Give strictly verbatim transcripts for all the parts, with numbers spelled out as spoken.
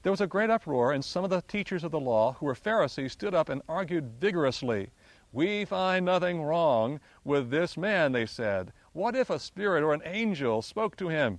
There was a great uproar, and some of the teachers of the law, who were Pharisees, stood up and argued vigorously. "We find nothing wrong with this man," they said. "What if a spirit or an angel spoke to him?"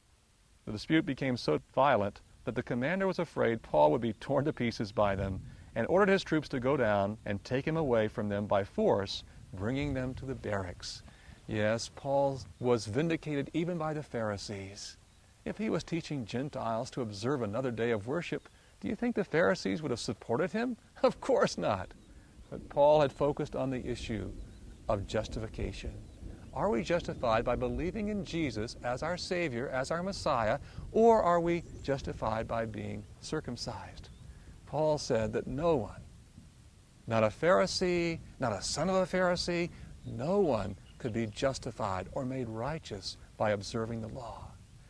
The dispute became so violent that the commander was afraid Paul would be torn to pieces by them, and ordered his troops to go down and take him away from them by force, bringing them to the barracks. Yes, Paul was vindicated even by the Pharisees. If he was teaching Gentiles to observe another day of worship, do you think the Pharisees would have supported him? Of course not. But Paul had focused on the issue of justification. Are we justified by believing in Jesus as our Savior, as our Messiah, or are we justified by being circumcised? Paul said that no one, not a Pharisee, not a son of a Pharisee, no one could be justified or made righteous by observing the law.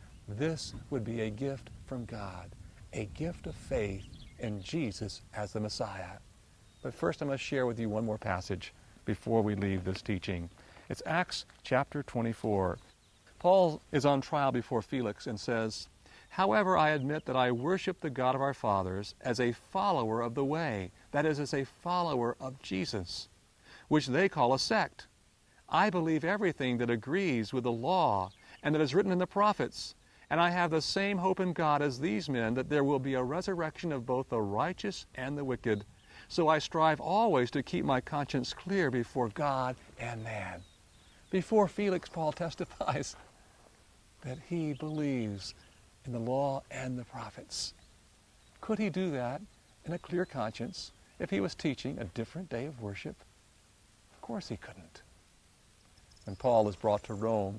This would be a gift from God, a gift of faith in Jesus as the Messiah. But first I must share with you one more passage before we leave this teaching. It's Acts chapter twenty-four. Paul is on trial before Felix and says, "However, I admit that I worship the God of our fathers as a follower of the way, that is, as a follower of Jesus, which they call a sect. I believe everything that agrees with the law and that is written in the prophets, and I have the same hope in God as these men, that there will be a resurrection of both the righteous and the wicked. So I strive always to keep my conscience clear before God and man." Before Felix, Paul testifies that he believes in the law and the prophets. Could he do that in a clear conscience if he was teaching a different day of worship? Of course he couldn't. When Paul is brought to Rome,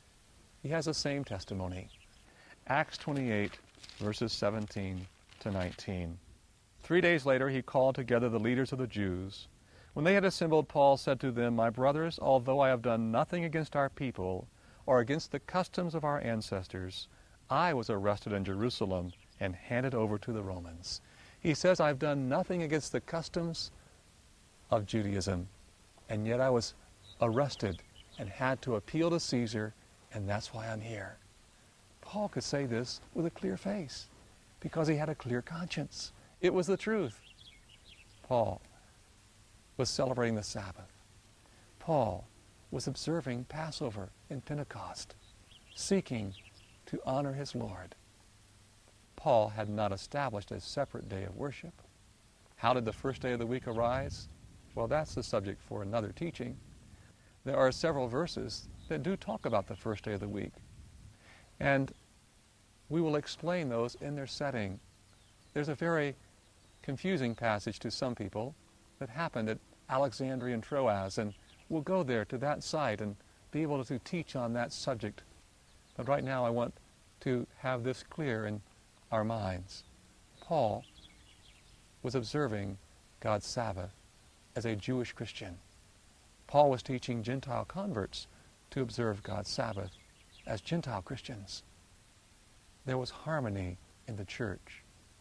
he has the same testimony. Acts twenty-eight, verses seventeen to nineteen. Three days later he called together the leaders of the Jews. When they had assembled, Paul said to them, "My brothers, although I have done nothing against our people or against the customs of our ancestors, I was arrested in Jerusalem and handed over to the Romans." He says, I've done nothing against the customs of Judaism, and yet I was arrested and had to appeal to Caesar, and that's why I'm here. Paul could say this with a clear face because he had a clear conscience. It was the truth. Paul was celebrating the Sabbath. Paul was observing Passover and Pentecost, seeking to honor his Lord. Paul had not established a separate day of worship. How did the first day of the week arise? Well, that's the subject for another teaching. There are several verses that do talk about the first day of the week, and we will explain those in their setting. There's a very confusing passage to some people that happened at Alexandria and Troas, and we'll go there to that site and be able to teach on that subject. But right now I want to have this clear in our minds. Paul was observing God's Sabbath as a Jewish Christian. Paul was teaching Gentile converts to observe God's Sabbath as Gentile Christians. There was harmony in the church.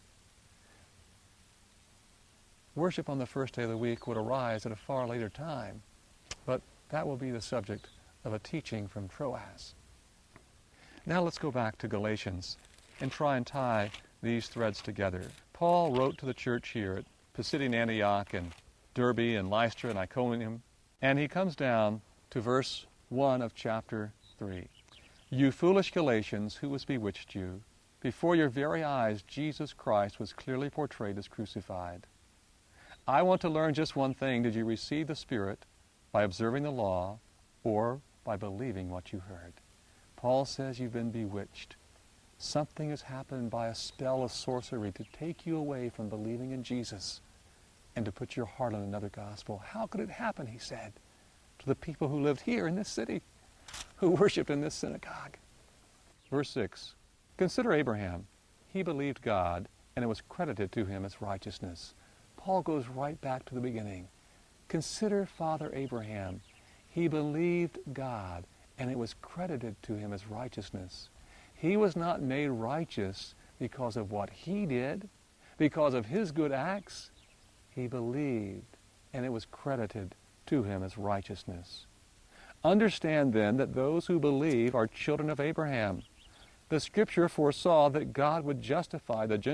Worship on the first day of the week would arise at a far later time, but that will be the subject of a teaching from Troas. Now let's go back to Galatians and try and tie these threads together. Paul wrote to the church here at Pisidian Antioch and Derbe and Lystra and Iconium, and he comes down to verse one of chapter three. "You foolish Galatians, who has bewitched you? Before your very eyes Jesus Christ was clearly portrayed as crucified. I want to learn just one thing. Did you receive the Spirit by observing the law or by believing what you heard?" Paul says you've been bewitched. Something has happened by a spell of sorcery to take you away from believing in Jesus and to put your heart on another gospel. How could it happen, he said, to the people who lived here in this city, who worshiped in this synagogue? Verse six, "Consider Abraham. He believed God, and it was credited to him as righteousness." Paul goes right back to the beginning. Consider Father Abraham. He believed God, and it was credited to him as righteousness. He was not made righteous because of what he did, because of his good acts. He believed, and it was credited to him as righteousness. Understand then that those who believe are children of Abraham. The Scripture foresaw that God would justify the